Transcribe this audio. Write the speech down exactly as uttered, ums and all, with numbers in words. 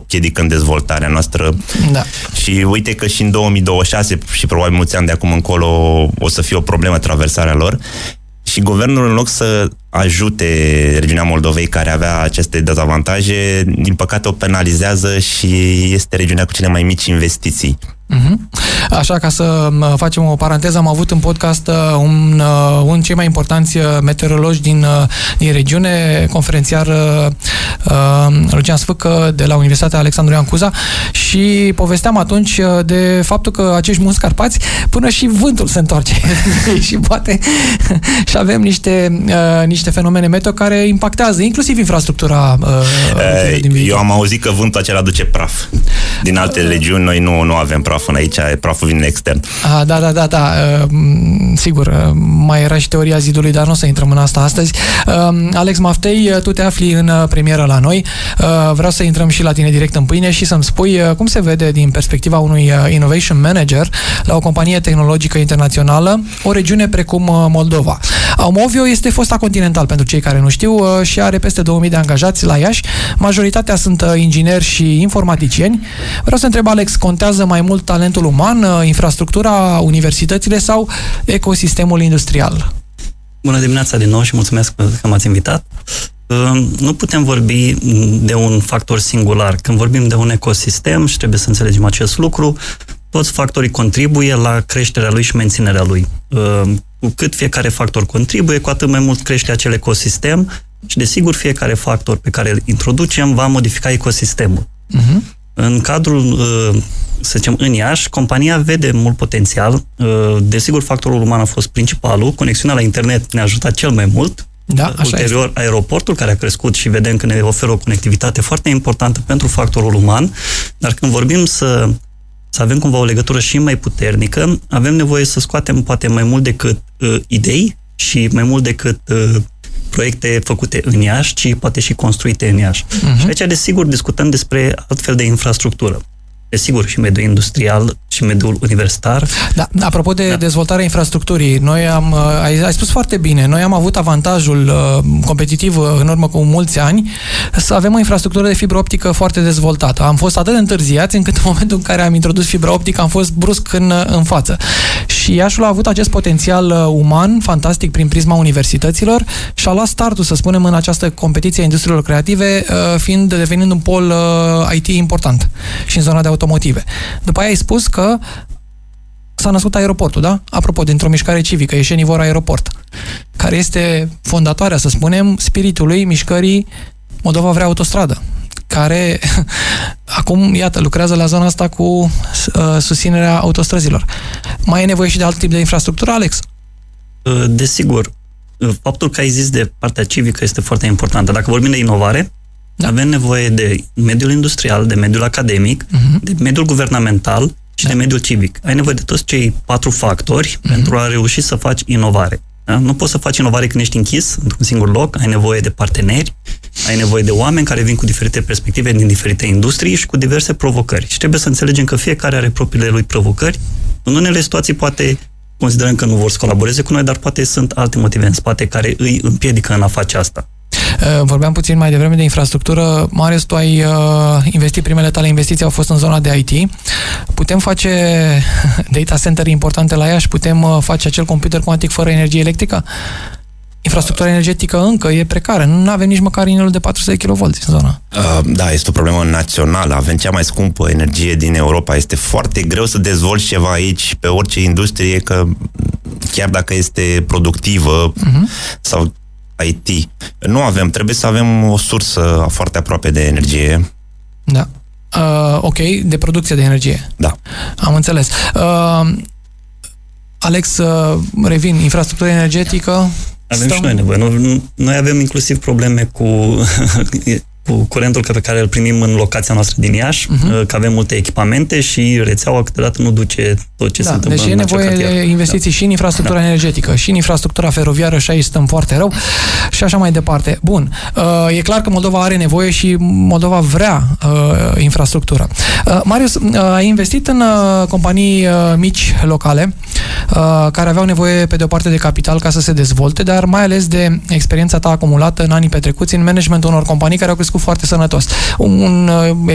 piedicând dezvoltarea noastră. Da. Și uite că și în două mii douăzeci și șase și probabil mulți ani de acum încolo o să fie o problemă traversarea lor. Și guvernul, în loc să ajute regiunea Moldovei care avea aceste dezavantaje, din păcate o penalizează și este regiunea cu cele mai mici investiții. Uh-huh. Așa, ca să facem o paranteză, am avut în podcast un, un cei mai importanți meteorologi din, din regiune, conferențiar uh, Lucian Sfâcă de la Universitatea Alexandru Ioan Cuza, și povesteam atunci de faptul că acești munți Carpați, până și vântul se întoarce și poate și avem niște, uh, niște fenomene meteo care impactează inclusiv infrastructura uh, din viitor. Eu am auzit că vântul acela aduce praf din alte uh, regiuni, noi nu, nu avem praf în aici, praful vine extern. A, da, da, da, da. Uh, sigur, uh, mai era și teoria zidului, dar nu o să intrăm în asta astăzi. Uh, Alex Maftei, tu te afli în premieră la noi. Uh, vreau să intrăm și la tine direct în pâine și să-mi spui uh, cum se vede din perspectiva unui uh, Innovation Manager la o companie tehnologică internațională o regiune precum uh, Moldova. Aumovio este fosta Continental, pentru cei care nu știu, uh, și are peste două mii de angajați la Iași. Majoritatea sunt uh, ingineri și informaticieni. Vreau să întreb, Alex, contează mai mult talentul uman, infrastructura, universitățile sau ecosistemul industrial? Bună dimineața din nou și mulțumesc că m-ați invitat. Nu putem vorbi de un factor singular. Când vorbim de un ecosistem, și trebuie să înțelegem acest lucru, toți factorii contribuie la creșterea lui și menținerea lui. Cu cât fiecare factor contribuie, cu atât mai mult crește acel ecosistem și, desigur, fiecare factor pe care îl introducem va modifica ecosistemul. Uh-huh. În cadrul, să zicem, în Iași, compania vede mult potențial. Desigur, factorul uman a fost principalul. Conexiunea la internet ne-a ajutat cel mai mult. Da, așa Ulterior, este. Aeroportul, care a crescut și vedem că ne oferă o conectivitate foarte importantă pentru factorul uman. Dar când vorbim să, să avem cumva o legătură și mai puternică, avem nevoie să scoatem poate mai mult decât uh, idei și mai mult decât uh, proiecte făcute în Iași, ci poate și construite în Iași. Uh-huh. Și aici, desigur, discutăm despre altfel de infrastructură. Desigur, și mediul industrial și mediul universitar. Da, apropo de da. dezvoltarea infrastructurii, noi am, ai, ai spus foarte bine, noi am avut avantajul uh, competitiv uh, în urmă cu mulți ani să avem o infrastructură de fibră optică foarte dezvoltată. Am fost atât de întârziați încât în momentul în care am introdus fibra optică am fost brusc în, în față. Și Iașul a avut acest potențial uh, uman, fantastic, prin prisma universităților și a luat startul, să spunem, în această competiție a industriilor creative, uh, fiind, devenind un pol uh, I T important și în zona de automotive. După aia ai spus că s-a născut aeroportul, da? Apropo, dintr-o mișcare civică, Ieșenii vor aeroport, care este fondatoarea, să spunem, spiritului mișcării Moldova vrea autostradă, care acum, iată, lucrează la zona asta cu uh, susținerea autostrăzilor. Mai e nevoie și de alt tip de infrastructură, Alex? Desigur. Faptul că ai zis de partea civică este foarte importantă. Dacă vorbim de inovare, da. avem nevoie de mediul industrial, de mediul academic, uh-huh. de mediul guvernamental și da. de mediul civic. Ai nevoie de toți cei patru factori uh-huh. pentru a reuși să faci inovare. Da? Nu poți să faci inovare când ești închis într-un singur loc, ai nevoie de parteneri, ai nevoie de oameni care vin cu diferite perspective din diferite industrii și cu diverse provocări. Și trebuie să înțelegem că fiecare are propriile lui provocări. În unele situații poate considerăm că nu vor să colaboreze cu noi, dar poate sunt alte motive în spate care îi împiedică în a face asta. Vorbeam puțin mai devreme de infrastructură. Marius, tu ai uh, investit, primele tale investiții au fost în zona de I T. Putem face data center importante la Iași? Putem uh, face acel computer cuantic fără energie electrică? Infrastructura energetică încă e precară. Nu avem nici măcar inelul de patru sute de kilovolți în zona. Uh, da, este o problemă națională. Avem cea mai scumpă energie din Europa. Este foarte greu să dezvolți ceva aici pe orice industrie, că chiar dacă este productivă uh-huh. sau I T. Nu avem, trebuie să avem o sursă foarte aproape de energie. Da. Uh, ok, de producție de energie. Da. Am înțeles. Uh, Alex, uh, revin, infrastructură energetică. Avem stăm... și noi nevoie. Noi, noi avem inclusiv probleme cu, cu curentul pe care îl primim în locația noastră din Iași, uh-huh. că avem multe echipamente și rețeaua câteodată nu duce tot ce da, se întâmplă deci în e nevoie de investiții da. și în infrastructura da. energetică, și în infrastructura feroviară, și aici stăm foarte rău, și așa mai departe. Bun. Uh, e clar că Moldova are nevoie și Moldova vrea uh, infrastructură. Uh, Marius, uh, ai investit în uh, companii uh, mici, locale, uh, care aveau nevoie, pe de o parte, de capital ca să se dezvolte, dar mai ales de experiența ta acumulată în anii petrecuți în managementul unor companii care au crescut foarte sănătos. Un, un